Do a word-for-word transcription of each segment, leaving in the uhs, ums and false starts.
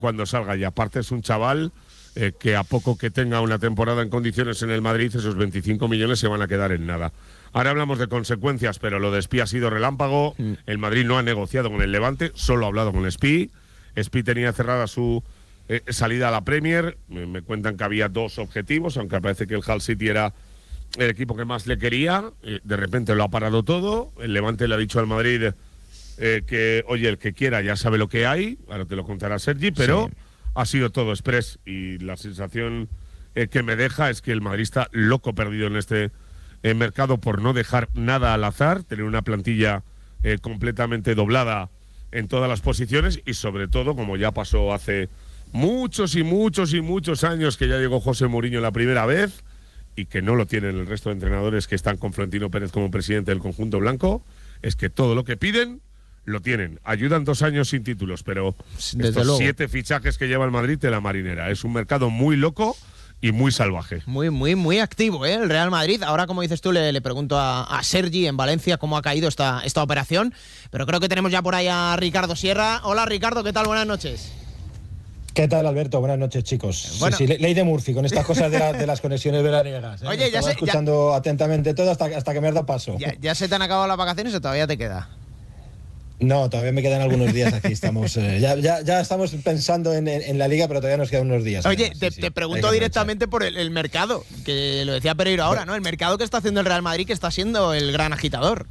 cuando salga. Y aparte es un chaval eh, que a poco que tenga una temporada en condiciones en el Madrid, esos veinticinco millones se van a quedar en nada. Ahora hablamos de consecuencias, pero lo de Espí ha sido relámpago. Mm. El Madrid no ha negociado con el Levante, solo ha hablado con Espí. Espí tenía cerrada su eh, salida a la Premier. Me, me cuentan que había dos objetivos, aunque parece que el Hull City era el equipo que más le quería. Eh, de repente lo ha parado todo. El Levante le ha dicho al Madrid eh, que, oye, el que quiera ya sabe lo que hay. Ahora te lo contará Sergi, pero sí, ha sido todo express. Y la sensación eh, que me deja es que el Madrid está loco perdido en este eh, mercado por no dejar nada al azar, tener una plantilla eh, completamente doblada en todas las posiciones y sobre todo, como ya pasó hace muchos y muchos y muchos años que ya llegó José Mourinho la primera vez y que no lo tienen el resto de entrenadores que están con Florentino Pérez como presidente del conjunto blanco, es que todo lo que piden lo tienen. Ayudan dos años sin títulos, pero Desde estos luego. siete fichajes que lleva el Madrid de la marinera. Es un mercado muy loco y muy salvaje. Muy, muy, muy activo, ¿eh? El Real Madrid. Ahora, como dices tú, le, le pregunto a, a Sergi en Valencia cómo ha caído esta, esta operación. Pero creo que tenemos ya por ahí a Ricardo Sierra. Hola, Ricardo, ¿qué tal? Buenas noches. ¿Qué tal, Alberto? Buenas noches, chicos. Bueno. Sí, sí, ley de Murphy, con estas cosas de, la, de las conexiones veraniegas. ¿eh? Oye, ya Estaba sé, escuchando ya... atentamente todo hasta, hasta que me has dado paso. ¿Ya, ¿Ya se te han acabado las vacaciones o todavía te queda? No, todavía me quedan algunos días aquí. Estamos, eh, ya, ya, ya estamos pensando en, en, en la liga, pero todavía nos quedan unos días. Oye, además, te, sí, te sí, pregunto directamente por el, el mercado, que lo decía Pereiro ahora, ¿no? El mercado que está haciendo el Real Madrid, que está siendo el gran agitador.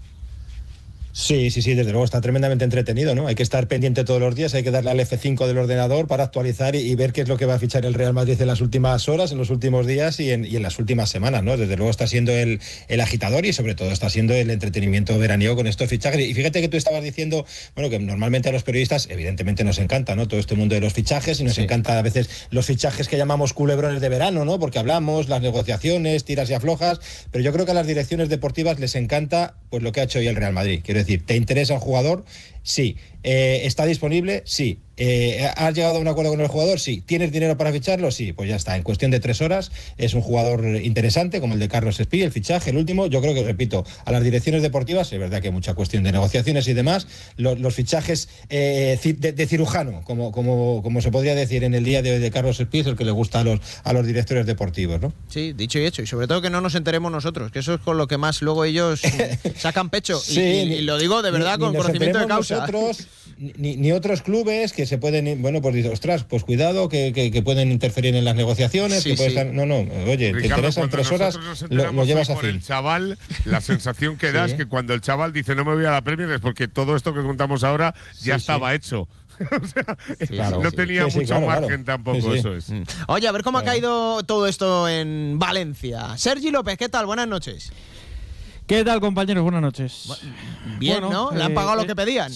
Sí, sí, sí, desde luego está tremendamente entretenido, ¿no? Hay que estar pendiente todos los días, hay que darle al F cinco del ordenador para actualizar y, y ver qué es lo que va a fichar el Real Madrid en las últimas horas, en los últimos días y en, y en las últimas semanas, ¿no? Desde luego está siendo el, el agitador y sobre todo está siendo el entretenimiento veraniego con estos fichajes. Y fíjate que tú estabas diciendo, bueno, que normalmente a los periodistas evidentemente nos encanta, ¿no? Todo este mundo de los fichajes y nos sí. encanta a veces los fichajes que llamamos culebrones de verano, ¿no? Porque hablamos, las negociaciones, tiras y aflojas, pero yo creo que a las direcciones deportivas les encanta pues lo que ha hecho hoy el Real Madrid. Quiero decir, ¿te interesa un jugador? Sí. Eh, ¿Está disponible? Sí. Eh, ¿Has llegado a un acuerdo con el jugador? Sí. ¿Tienes dinero para ficharlo? Sí. Pues ya está. En cuestión de tres horas es un jugador interesante, como el de Carlos Espí, el fichaje, el último. Yo creo que, repito, a las direcciones deportivas, es verdad que hay mucha cuestión de negociaciones y demás, los, los fichajes eh, de, de cirujano, como, como, como se podría decir en el día de hoy de Carlos Espí, es el que le gusta a los, a los directores deportivos, ¿no? Sí, dicho y hecho. Y sobre todo que no nos enteremos nosotros, que eso es con lo que más luego ellos sacan pecho. Sí, y, y, ni, y lo digo de verdad ni, con ni conocimiento de causa. Nosotros, ni, ni otros clubes que se pueden, bueno, pues dices, ostras, pues cuidado, que, que, que pueden interferir en las negociaciones, sí, que puede sí. estar, no, no, oye, Ricardo, te interesan tres horas, lo, lo llevas a por fin. El chaval, la sensación que da sí. es que cuando el chaval dice no me voy a la Premier es porque todo esto que contamos ahora ya sí, estaba sí. hecho. O sea, sí, claro, no sí. tenía sí, mucho claro, margen claro. tampoco, eso es. Mm. Oye, a ver cómo claro. ha caído todo esto en Valencia. Sergi López, ¿qué tal? Buenas noches. ¿Qué tal, compañeros? Buenas noches. Bien, bueno, ¿no? ¿Le han pagado eh, lo que pedían?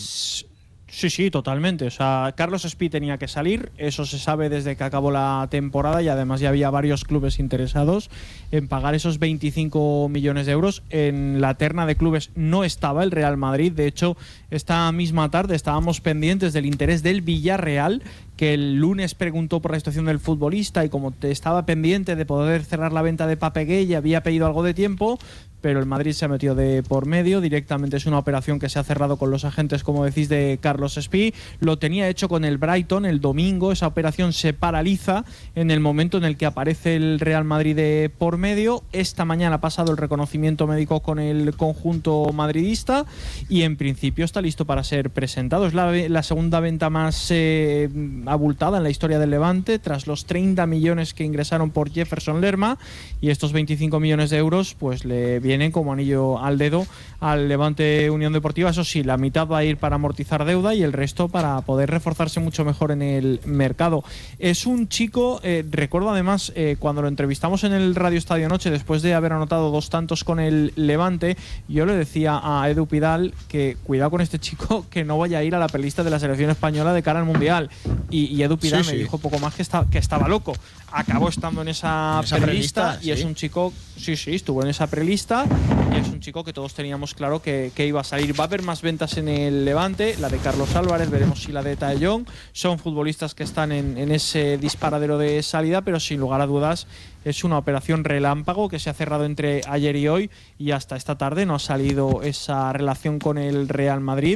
Sí, sí, totalmente. O sea, Carlos Espí tenía que salir, eso se sabe desde que acabó la temporada y además ya había varios clubes interesados en pagar esos veinticinco millones de euros. En la terna de clubes no estaba el Real Madrid, de hecho, esta misma tarde estábamos pendientes del interés del Villarreal, que el lunes preguntó por la situación del futbolista y como te estaba pendiente de poder cerrar la venta de Papegué, había pedido algo de tiempo, pero el Madrid se ha metido de por medio. Directamente es una operación que se ha cerrado con los agentes, como decís, de Carlos Espí. Lo tenía hecho con el Brighton el domingo. Esa operación se paraliza en el momento en el que aparece el Real Madrid de por medio. Esta mañana ha pasado el reconocimiento médico con el conjunto madridista y en principio está listo para ser presentado. Es la, la segunda venta más eh, abultada en la historia del Levante, tras los treinta millones que ingresaron por Jefferson Lerma, y estos veinticinco millones de euros pues le vienen como anillo al dedo al Levante Unión Deportiva. Eso sí, la mitad va a ir para amortizar deuda y el resto para poder reforzarse mucho mejor en el mercado. Es un chico, eh, recuerdo además eh, cuando lo entrevistamos en el Radio Estadio Noche, después de haber anotado dos tantos con el Levante, yo le decía a Edu Pidal que cuidado con este chico, que no vaya a ir a la pelista de la selección española de cara al Mundial. Y, y Edu Pidal sí, me sí. dijo poco más que, está, que estaba loco. Acabó estando en esa, ¿En esa prelista, prelista y ¿sí? es un chico, sí, sí, estuvo en esa prelista y es un chico que todos teníamos claro que, que iba a salir. Va a haber más ventas en el Levante, la de Carlos Álvarez, veremos si la de Taellón. Son futbolistas que están en, en ese disparadero de salida, pero sin lugar a dudas es una operación relámpago que se ha cerrado entre ayer y hoy y hasta esta tarde no ha salido esa relación con el Real Madrid.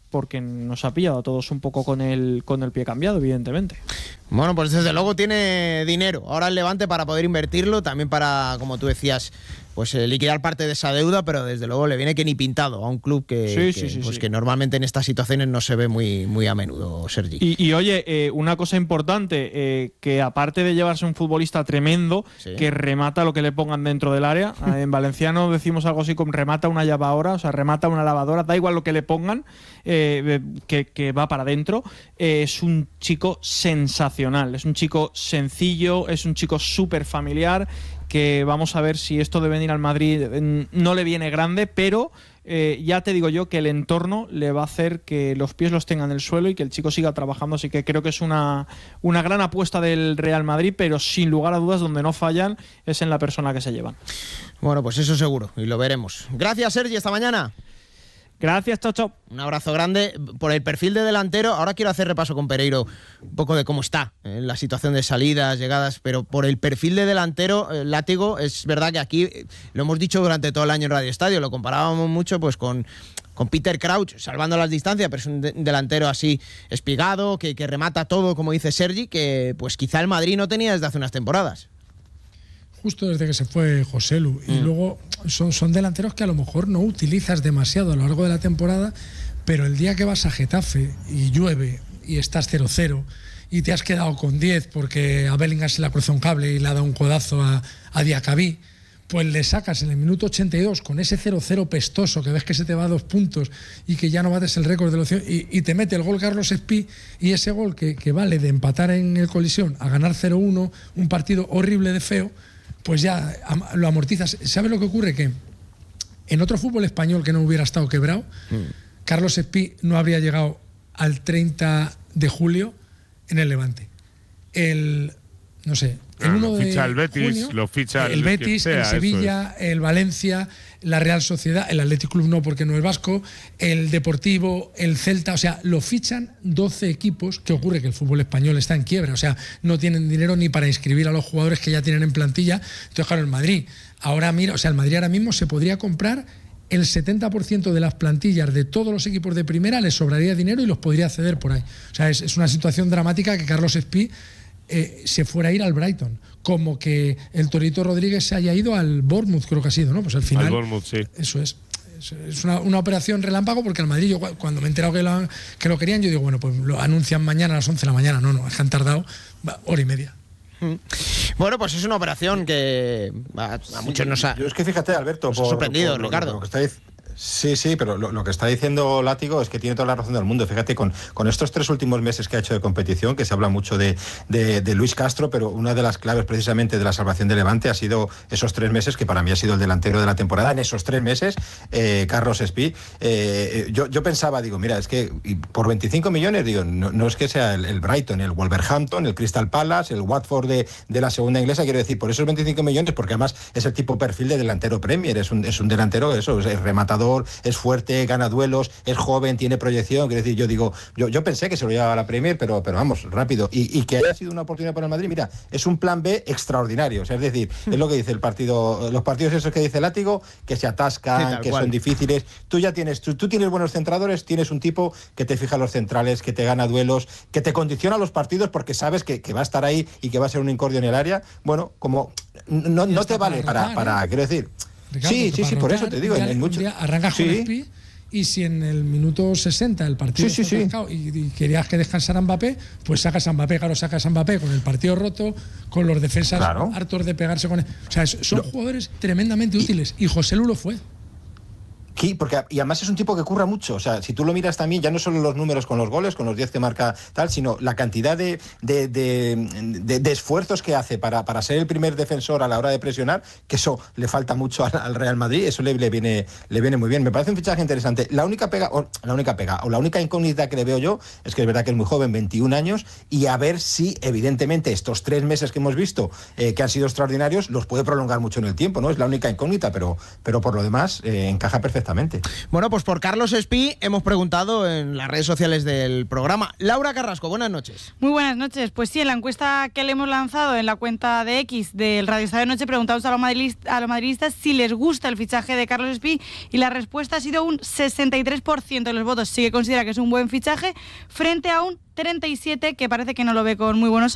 porque nos ha pillado a todos un poco con el, con el pie cambiado, evidentemente. Bueno, pues desde luego tiene dinero. Ahora el Levante para poder invertirlo, también para, como tú decías, pues eh, liquidar parte de esa deuda, pero desde luego le viene que ni pintado a un club que, sí, que, sí, sí, pues sí. que normalmente en estas situaciones no se ve muy, muy a menudo, Sergi. Y, y oye, eh, una cosa importante, eh, que aparte de llevarse un futbolista tremendo, sí. que remata lo que le pongan dentro del área, en valenciano decimos algo así como remata una lavadora, o sea, remata una lavadora, da igual lo que le pongan, eh, que, que va para adentro, eh, es un chico sensacional, es un chico sencillo, es un chico súper familiar, que vamos a ver si esto de venir al Madrid no le viene grande, pero eh, ya te digo yo que el entorno le va a hacer que los pies los tengan en el suelo y que el chico siga trabajando, así que creo que es una, una gran apuesta del Real Madrid, pero sin lugar a dudas donde no fallan es en la persona que se llevan. Bueno, pues eso seguro, y lo veremos. Gracias, Sergi, hasta mañana. Gracias, chao, chao. Un abrazo grande. Por el perfil de delantero, ahora quiero hacer repaso con Pereiro un poco de cómo está en la situación de salidas, llegadas, pero por el perfil de delantero, eh, Látigo, es verdad que aquí eh, lo hemos dicho durante todo el año en Radio Estadio, lo comparábamos mucho pues con, con Peter Crouch, salvando las distancias, pero es un de- delantero así espigado, que, que remata todo, como dice Sergi, que pues quizá el Madrid no tenía desde hace unas temporadas. Justo desde que se fue Joselu. Y Mm. luego son, son delanteros que a lo mejor no utilizas demasiado a lo largo de la temporada, pero el día que vas a Getafe y llueve y estás cero cero y te has quedado con diez porque a Bellingham se le ha cruzado un cable y le ha dado un codazo a, a Diacabí, pues le sacas en el minuto ochenta y dos con ese cero cero pestoso que ves que se te va a dos puntos y que ya no bates el récord de los y, y te mete el gol Carlos Espí, y ese gol que, que vale de empatar en el Colisión a ganar cero uno, un partido horrible de feo, pues ya am- lo amortizas. ¿Sabes lo que ocurre? Que en otro fútbol español que no hubiera estado quebrado, mm. Carlos Espí no habría llegado al treinta de julio en el Levante. El, no sé, el Ah, uno lo de ficha el Betis, junio, lo ficha el el Betis, quien sea, el eso Sevilla, el Valencia, la Real Sociedad, el Athletic Club no porque no es vasco, el Deportivo, el Celta, o sea, lo fichan doce equipos. ¿Qué ocurre? Que el fútbol español está en quiebra, o sea, no tienen dinero ni para inscribir a los jugadores que ya tienen en plantilla. Entonces, claro, el Madrid, ahora mira, o sea, el Madrid ahora mismo se podría comprar el setenta por ciento de las plantillas de todos los equipos de primera, les sobraría dinero y los podría ceder por ahí. O sea, es, es una situación dramática que Carlos Espí eh, se fuera a ir al Brighton, como que el Torito Rodríguez se haya ido al Bournemouth, creo que ha sido, ¿no? Pues al final. Al Bournemouth, sí. Eso es. Es una, una operación relámpago, porque al Madrid, yo cuando me he enterado que lo, que lo querían, yo digo, bueno, pues lo anuncian mañana a las once de la mañana. No, no, es que han tardado hora y media. Bueno, pues es una operación que a, a sí, muchos nos ha, yo es que fíjate, Alberto, nos por, ha sorprendido, por lo, Ricardo. Lo que está diciendo. Sí, sí, pero lo, lo que está diciendo Látigo es que tiene toda la razón del mundo. Fíjate, con, con estos tres últimos meses que ha hecho de competición, que se habla mucho de, de, de Luis Castro, pero una de las claves precisamente de la salvación de Levante ha sido esos tres meses, que para mí ha sido el delantero de la temporada. En esos tres meses, eh, Carlos Espí, eh, yo, yo pensaba, digo, mira, es que por veinticinco millones, digo, no, no es que sea el, el Brighton, el Wolverhampton, el Crystal Palace, el Watford de, de la segunda inglesa, quiero decir, por esos veinticinco millones, porque además es el tipo perfil de delantero Premier, es un, es un delantero, eso, es rematador, es fuerte, gana duelos, es joven, tiene proyección. Quiero decir, yo digo, yo, yo pensé que se lo llevaba a la Premier, pero, pero vamos, rápido. Y, y que haya sido una oportunidad para el Madrid, mira, es un plan B extraordinario. O sea, es decir, es lo que dice el partido, los partidos esos que dice Látigo, que se atascan, sí, que cual. son difíciles. Tú ya tienes, tú, tú tienes buenos centradores, tienes un tipo que te fija los centrales, que te gana duelos, que te condiciona los partidos porque sabes que, que va a estar ahí y que va a ser un incordio en el área. Bueno, como no, no te vale para, rotar, para, ¿eh? Quiero decir. Ricardo, sí, sí, sí, por eso te digo. Día, en mucho... arrancas con sí. Espí, y si en el minuto sesenta el partido sí, sí, sí. Y, y querías que descansara Mbappé, pues sacas a Mbappé, claro, sacas a Mbappé con el partido roto, con los defensas claro. hartos de pegarse con él. O sea, son no. jugadores tremendamente útiles, y José Lu lo fue. Sí, porque y además es un tipo que curra mucho. O sea, si tú lo miras también, ya no solo los números con los goles, con los diez que marca tal, sino la cantidad de, de, de, de, de esfuerzos que hace para, para ser el primer defensor a la hora de presionar, que eso le falta mucho al, al Real Madrid, eso le, le, viene, le viene muy bien. Me parece un fichaje interesante. La única pega, o la única pega, o la única incógnita que le veo yo, es que es verdad que es muy joven, veintiún años, y a ver si, evidentemente, estos tres meses que hemos visto, eh, que han sido extraordinarios, los puede prolongar mucho en el tiempo, ¿no? Es la única incógnita, pero, pero por lo demás, eh, encaja perfectamente perfectamente. Bueno, pues por Carlos Espí hemos preguntado en las redes sociales del programa. Laura Carrasco, buenas noches. Muy buenas noches. Pues sí, en la encuesta que le hemos lanzado en la cuenta de X del Radio Estadio Noche preguntamos a los, madridistas, a los madridistas si les gusta el fichaje de Carlos Espí y la respuesta ha sido un sesenta y tres por ciento de los votos sí que considera que es un buen fichaje frente a un treinta y siete por ciento que parece que no lo ve con muy buenos ojos.